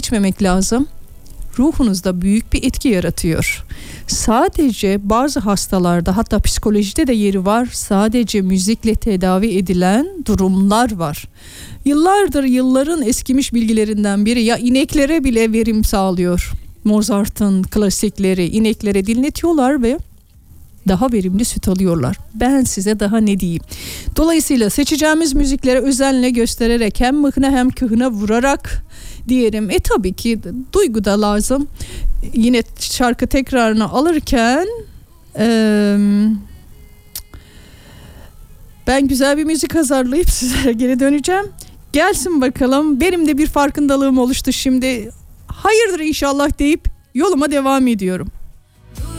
geçmemek lazım. Ruhunuzda büyük bir etki yaratıyor. Sadece bazı hastalarda, hatta psikolojide de yeri var, sadece müzikle tedavi edilen durumlar var. Yılların eskimiş bilgilerinden biri, ya ineklere bile verim sağlıyor. Mozart'ın klasikleri ineklere dinletiyorlar ve daha verimli süt alıyorlar. Ben size daha ne diyeyim. Dolayısıyla seçeceğimiz müziklere özenle göstererek, hem mıhna hem kıhına vurarak diyelim. Tabii ki duygu da lazım. Yine şarkı tekrarını alırken ben güzel bir müzik hazırlayıp size geri döneceğim. Gelsin bakalım. Benim de bir farkındalığım oluştu şimdi. Hayırdır inşallah deyip yoluma devam ediyorum.